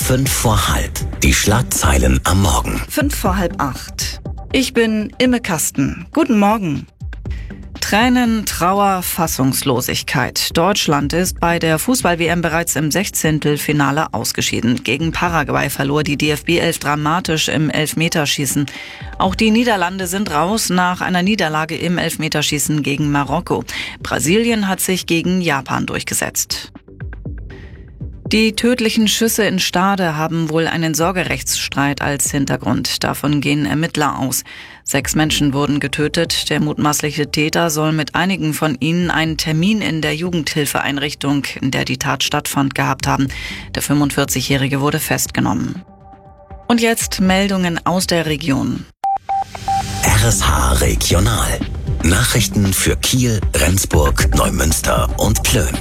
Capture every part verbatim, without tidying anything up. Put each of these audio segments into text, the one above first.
Fünf vor halb. Die Schlagzeilen am Morgen. Fünf vor halb acht. Ich bin Imme Kasten. Guten Morgen. Tränen, Trauer, Fassungslosigkeit. Deutschland ist bei der Fußball-W M bereits im Sechzehntelfinale ausgeschieden. Gegen Paraguay verlor die D F B elf dramatisch im Elfmeterschießen. Auch die Niederlande sind raus nach einer Niederlage im Elfmeterschießen gegen Marokko. Brasilien hat sich gegen Japan durchgesetzt. Die tödlichen Schüsse in Stade haben wohl einen Sorgerechtsstreit als Hintergrund. Davon gehen Ermittler aus. Sechs Menschen wurden getötet. Der mutmaßliche Täter soll mit einigen von ihnen einen Termin in der Jugendhilfeeinrichtung, in der die Tat stattfand, gehabt haben. Der fünfundvierzigjährige wurde festgenommen. Und jetzt Meldungen aus der Region. R S H Regional. Nachrichten für Kiel, Rendsburg, Neumünster und Plön.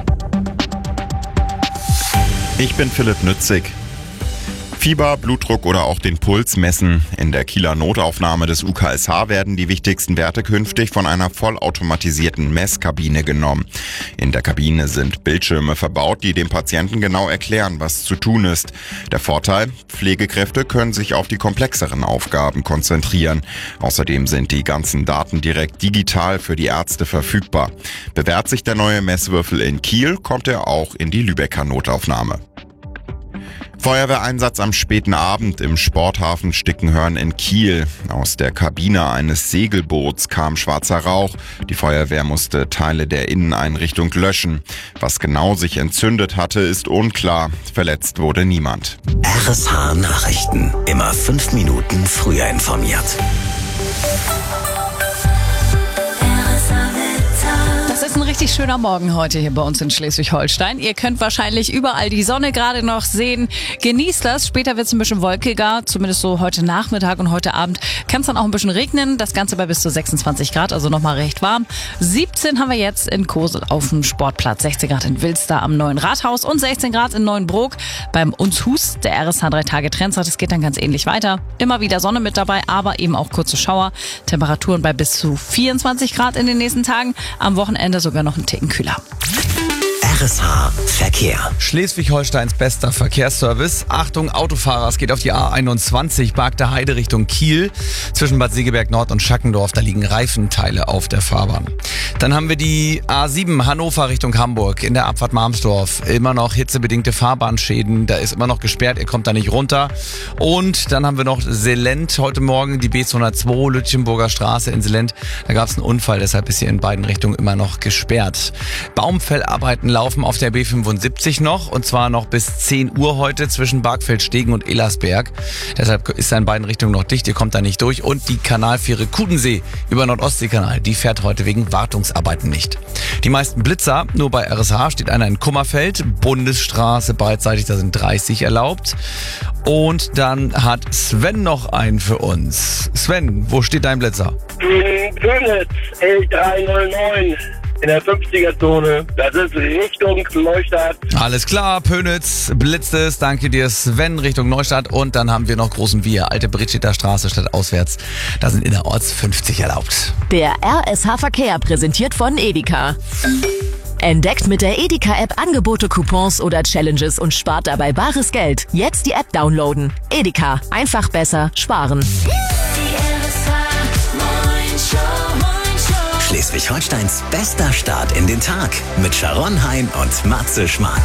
Ich bin Philipp Nützig. Fieber, Blutdruck oder auch den Puls messen. In der Kieler Notaufnahme des U K S H werden die wichtigsten Werte künftig von einer vollautomatisierten Messkabine genommen. In der Kabine sind Bildschirme verbaut, die dem Patienten genau erklären, was zu tun ist. Der Vorteil: Pflegekräfte können sich auf die komplexeren Aufgaben konzentrieren. Außerdem sind die ganzen Daten direkt digital für die Ärzte verfügbar. Bewährt sich der neue Messwürfel in Kiel, kommt er auch in die Lübecker Notaufnahme. Feuerwehreinsatz am späten Abend im Sporthafen Stickenhörn in Kiel. Aus der Kabine eines Segelboots kam schwarzer Rauch. Die Feuerwehr musste Teile der Inneneinrichtung löschen. Was genau sich entzündet hatte, ist unklar. Verletzt wurde niemand. R S H Nachrichten. Immer fünf Minuten früher informiert. Es ist ein richtig schöner Morgen heute hier bei uns in Schleswig-Holstein. Ihr könnt wahrscheinlich überall die Sonne gerade noch sehen. Genießt das. Später wird es ein bisschen wolkiger, zumindest so heute Nachmittag und heute Abend kann es dann auch ein bisschen regnen. Das Ganze bei bis zu sechsundzwanzig Grad, also nochmal recht warm. siebzehn haben wir jetzt in Kosel auf dem Sportplatz, sechzehn Grad in Wilster am Neuen Rathaus und sechzehn Grad in Neuenbrook beim Unshus. Der R S H drei Tage Trendstart, das geht dann ganz ähnlich weiter. Immer wieder Sonne mit dabei, aber eben auch kurze Schauer. Temperaturen bei bis zu vierundzwanzig Grad in den nächsten Tagen. Am Wochenende sogar noch einen Ticken kühler. R S H Verkehr. Schleswig-Holsteins bester Verkehrsservice. Achtung, Autofahrer, es geht auf die A einundzwanzig, Bargter Heide Richtung Kiel. Zwischen Bad Segeberg Nord und Schackendorf, da liegen Reifenteile auf der Fahrbahn. Dann haben wir die A sieben Hannover Richtung Hamburg in der Abfahrt Malmsdorf. Immer noch hitzebedingte Fahrbahnschäden, da ist immer noch gesperrt, ihr kommt da nicht runter. Und dann haben wir noch Selent heute Morgen, die B zweihundertzwei, Lütchenburger Straße in Selent. Da gab es einen Unfall, deshalb ist hier in beiden Richtungen immer noch gesperrt. Baumfellarbeiten laufen auf der B fünfundsiebzig noch, und zwar noch bis zehn Uhr heute zwischen Bargfeldstegen und Ellersberg. Deshalb ist er in beiden Richtungen noch dicht, ihr kommt da nicht durch. Und die Kanalfähre Kudensee über Nordostseekanal, die fährt heute wegen Wartungsarbeiten nicht. Die meisten Blitzer, nur bei R S H steht einer in Kummerfeld, Bundesstraße beidseitig, da sind dreißig erlaubt. Und dann hat Sven noch einen für uns. Sven, wo steht dein Blitzer? In Pönitz, L drei null neun. In der fünfziger-Zone. Das ist Richtung Neustadt. Alles klar, Pönitz blitzt es. Danke dir, Sven, Richtung Neustadt. Und dann haben wir noch Großen Wir, Alte Britschiter Straße statt auswärts. Da sind innerorts fünfzig erlaubt. Der R S H Verkehr präsentiert von Edeka. Entdeckt mit der Edeka-App Angebote, Coupons oder Challenges und spart dabei bares Geld. Jetzt die App downloaden. Edeka. Einfach besser sparen. Schleswig-Holsteins bester Start in den Tag mit Sharon Hein und Matze Schmark.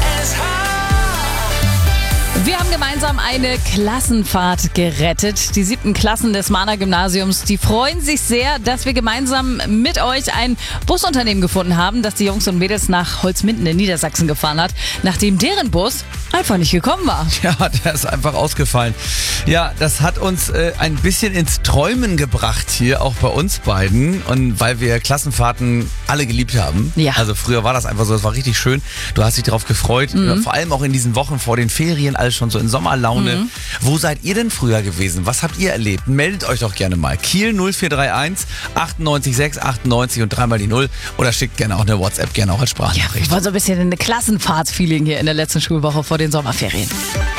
Wir haben gemeinsam eine Klassenfahrt gerettet. Die siebten Klassen des Mahner Gymnasiums, die freuen sich sehr, dass wir gemeinsam mit euch ein Busunternehmen gefunden haben, das die Jungs und Mädels nach Holzminden in Niedersachsen gefahren hat, nachdem deren Bus einfach nicht gekommen war. Ja, der ist einfach ausgefallen. Ja, das hat uns äh, ein bisschen ins Träumen gebracht hier, auch bei uns beiden. Und weil wir Klassenfahrten alle geliebt haben. Ja. Also früher war das einfach so, das war richtig schön. Du hast dich darauf gefreut, Mhm. vor allem auch in diesen Wochen vor den Ferien, alles schon so in Sommerlaune. Mhm. Wo seid ihr denn früher gewesen? Was habt ihr erlebt? Meldet euch doch gerne mal. Kiel null vier drei eins achtundneunzig sechs achtundneunzig und dreimal die Null. Oder schickt gerne auch eine WhatsApp, gerne auch als Ja, Sprachnachricht. wir wollen so ein bisschen eine Klassenfahrtsfeeling hier in der letzten Schulwoche vor den Sommerferien.